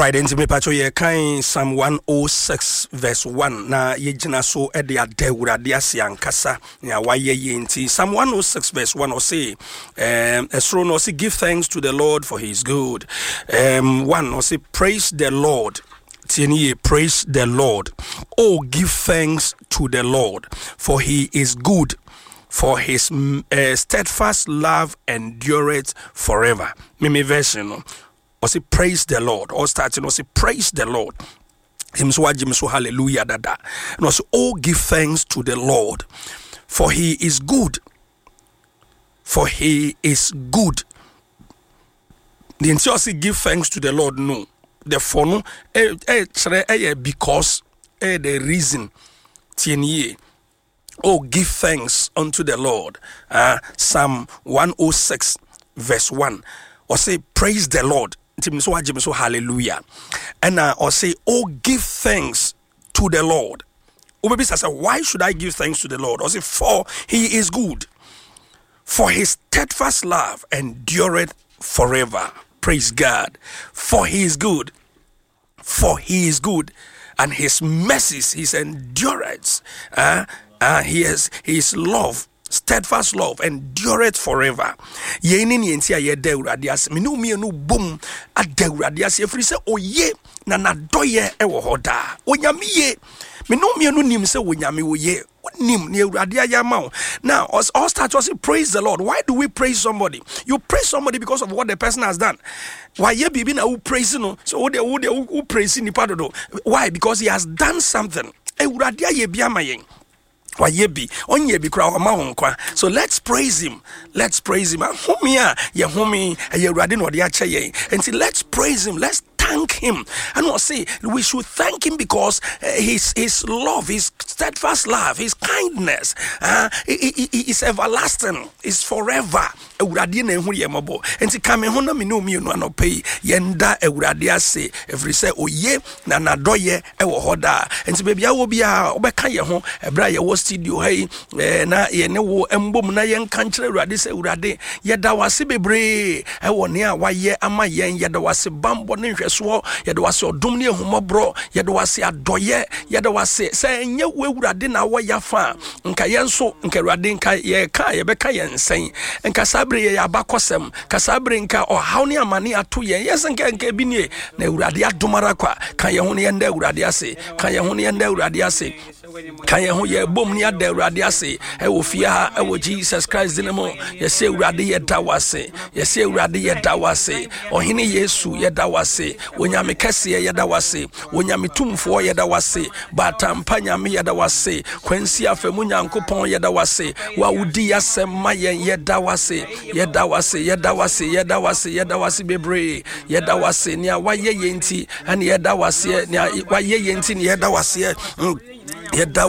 right, into me pacho ye kind Psalm 106 verse 1 na yejina so e de ade wurade ase ankasa na waye ye nti Psalm 106 verse 1 or say esro no say give thanks to the Lord for his good. 1 or say praise the Lord. Tieni praise the Lord. Oh, give thanks to the Lord for he is good. For his steadfast love endureth forever. Mimi version or say praise the Lord, or starting or say praise the Lord. Him so hallelujah dada. And also oh give thanks to the Lord, for he is good. For he is good. The entire give thanks to the Lord no. Therefore no because the reason tienye. Oh give thanks unto the Lord. Psalm 106 verse 1 or say praise the Lord. So hallelujah. And or say, oh, give thanks to the Lord. Maybe say, why should I give thanks to the Lord? Or say, for he is good. For his steadfast love endureth forever. Praise God. For he is good. For he is good. And his mercies, his endurance, his love, steadfast love endureth forever. Ye ni ntia ye de urade ase me no me no bom ade urade ase efiri se oye na nadoye e wo hoda onyame ye me no me no nim se onyame wo ye nim ne urade ayama. Now all start to say praise the Lord. Why do we praise somebody? You praise somebody because of what the person has done. Why ye bibi na who praise no so who praise ni part do. Why? Because he has done something. E urade aye bia mayen. So let's praise him. Let's praise him. And see, let's praise him. Let's thank him. And we'll say we should thank him because his love, his steadfast love, his kindness is everlasting, is forever. And see, come hona me no no pay yenda ewurade ase every say oye na nadoye e wo hoda. And see, baby, I will be obeka ye ho ebra ye wo studio hey na ye ne wo embom na yen kanchire urade se urade yeda wase bebre e wo ne a waye ama yen yeda wase bambo ne hweso yeda wase odom ne ehumobro yeda wase adoye yeda wase se enye wo urade na wo yafa nka yen so nka urade nka ye ka ye beka yen sen nka sabre ye abakosem ka sabre nka o hawne amane ato yen yes nka bi nie na urade adomara kwa kan ye ho ne yenda urade ase kan ye ho ne yenda urade ase kan ye ho ye bom ne ada urade ase e wo fia e wo Jesus Christ dinemo ye se urade ye dawase ye se urade ye dawase ohene Yesu ye dawase onyame kese ye dawase onyame tumfo ye dawase batampa nyame ye dawase kwansi afemu nyankopon ye dawase wa wudi asema ye dawase ye dawase ye dawase ye dawase ye dawase bebre ye dawase nia waye yenti ani ye dawase nia waye yenti ni ye dawase ye